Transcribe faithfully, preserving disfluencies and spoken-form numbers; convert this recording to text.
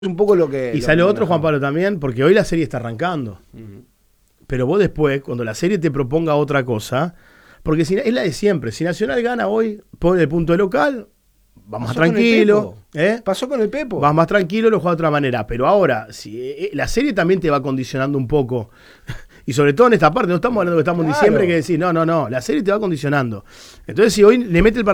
un poco lo que... Y lo sale que otro, Juan Pablo, también, porque hoy la serie está arrancando. Uh-huh. Pero vos después, cuando la serie te proponga otra cosa, porque si, es la de siempre, si Nacional gana hoy, pone el punto de local, va más tranquilo. ¿eh? Pasó con el Pepo. Vas más tranquilo, lo juega de otra manera. Pero ahora, si eh, la serie también te va condicionando un poco. Y sobre todo en esta parte, no estamos hablando que estamos claro. en diciembre, que decís, no, no, no, la serie te va condicionando. Entonces, si hoy le mete el